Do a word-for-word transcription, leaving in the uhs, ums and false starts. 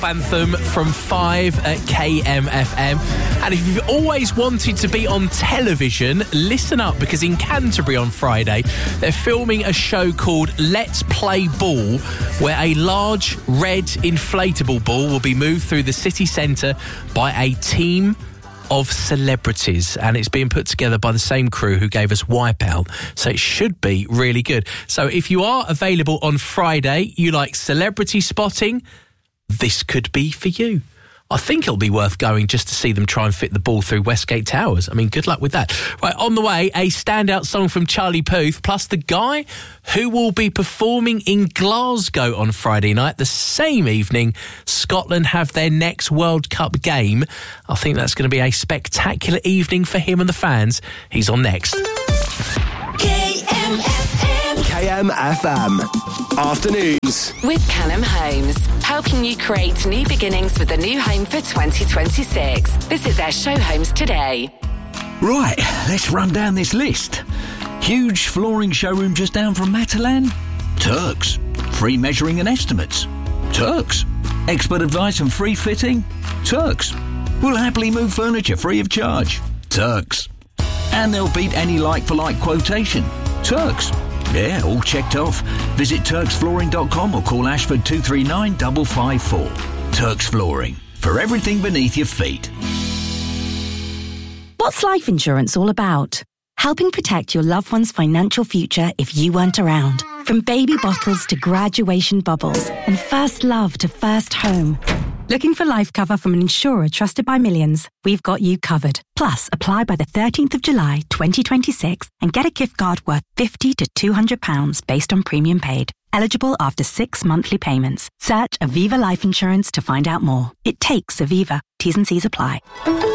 Anthem from five at K M F M. And if you've always wanted to be on television, listen up, because in Canterbury on Friday, they're filming a show called Let's Play Ball, where a large red inflatable ball will be moved through the city centre by a team of celebrities, and it's being put together by the same crew who gave us Wipeout, so it should be really good. So if you are available on Friday, you like celebrity spotting, this could be for you. I think it'll be worth going just to see them try and fit the ball through Westgate Towers. I mean, good luck with that. Right, on the way, a standout song from Charlie Puth, plus the guy who will be performing in Glasgow on Friday night. The same evening, Scotland have their next World Cup game. I think that's going to be a spectacular evening for him and the fans. He's on next. K M F M. K M F M. Afternoons. With Callum Homes, helping you create new beginnings with a new home for twenty twenty-six. Visit their show homes today. Right, let's run down this list. Huge flooring showroom just down from Matalan? Turks. Free measuring and estimates? Turks. Expert advice and free fitting? Turks. We'll happily move furniture free of charge? Turks. And they'll beat any like-for-like quotation? Turks. Yeah, all checked off. Visit turks flooring dot com or call Ashford two three nine five five four. Turks Flooring, for everything beneath your feet. What's life insurance all about? Helping protect your loved one's financial future if you weren't around. From baby bottles to graduation bubbles and first love to first home. Looking for life cover from an insurer trusted by millions? We've got you covered. Plus, apply by the thirteenth of July twenty twenty-six and get a gift card worth fifty to two hundred pounds based on premium paid. Eligible after six monthly payments. Search Aviva Life Insurance to find out more. It takes Aviva. T's and C's apply.